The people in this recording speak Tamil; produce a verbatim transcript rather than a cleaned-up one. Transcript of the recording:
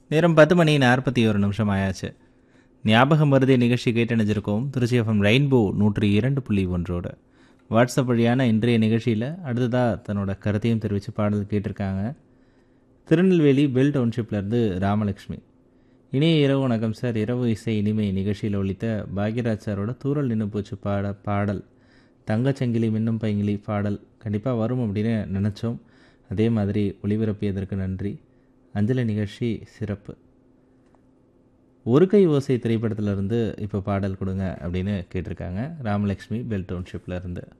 நேரம் பத்து மணி நாற்பத்தி ஒரு நிமிஷம் ஆயாச்சு. ஞாபகம் மருதி நிகழ்ச்சி கேட்டணிஞ்சிருக்கோம் திருச்சி எஃப்எம் ரெயின்போ நூற்றி இரண்டு புள்ளி ஒன்றோட. வாட்ஸ்அப் வழியான இன்றைய நிகழ்ச்சியில் அடுத்ததாக தன்னோட கருத்தையும் தெரிவித்து பாடல் கேட்டிருக்காங்க. திருநெல்வேலி பெல் டவுன்ஷிப்லேருந்து ராமலட்சுமி. இனிய இரவு வணக்கம் சார். இரவு இசை இனிமை நிகழ்ச்சியில் ஒழித்த பாக்யராஜ் சாரோட தூரல் நின்று போச்சு பாட பாடல் தங்கச்சங்கிலி மின்னும் பைங்கிலி பாடல் கண்டிப்பாக வரும் அப்படின்னு நினச்சோம். அதே மாதிரி ஒளிபரப்பியதற்கு நன்றி. அஞ்சலி நிகழ்ச்சி சிறப்பு. ஒரு கை ஓசை திரைப்படத்திலிருந்து இப்போ பாடல் கொடுங்க அப்படின்னு கேட்டிருக்காங்க ராமலட்சுமி பெல் டவுன்ஷிப்லேருந்து.